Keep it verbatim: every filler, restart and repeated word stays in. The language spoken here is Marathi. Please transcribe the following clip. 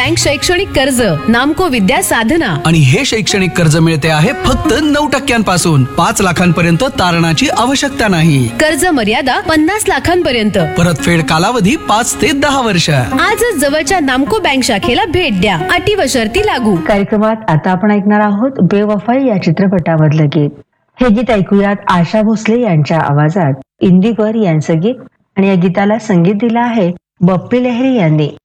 बँक शैक्षणिक कर्ज, नामको विद्या साधना. आणि हे शैक्षणिक कर्ज मिळते आहे फक्त नऊ टक्क्यांपासून. पाच लाखांपर्यंत तारणाची आवश्यकता नाही. कर्ज मर्यादा पन्नास लाखांपर्यंत. परतफेड कालावधी पाच ते दहा वर्ष. आजच जवळच्या नामको बँक शाखेला भेट द्या. अटी व शर्ती लागू. कार्यक्रमात आता आपण ऐकणार आहोत बेवफाई या चित्रपटामधलं गीत. हे गीत ऐकूयात आशा भोसले यांच्या आवाजात. इंदिगर यांचं गीत आणि या गीताला संगीत दिलं आहे बप्पी लहिरी यांनी.